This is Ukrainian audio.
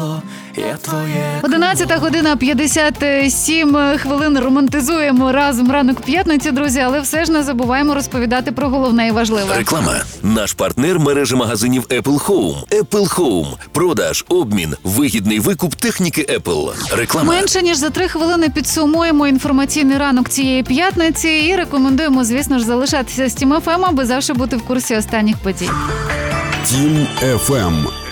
11:57 романтизуємо разом ранок п'ятниці, друзі, але все ж не забуваємо розповідати про головне і важливе. Реклама. Наш партнер – мережа магазинів Apple Home. Apple Home. Продаж, обмін, вигідний викуп техніки Apple. Реклама. Менше ніж за 3 хвилини підсумуємо інформаційний ранок цієї п'ятниці і рекомендуємо, звісно ж, залишатися з Тім ФМ, аби завжди бути в курсі останніх подій. Тім ФМ.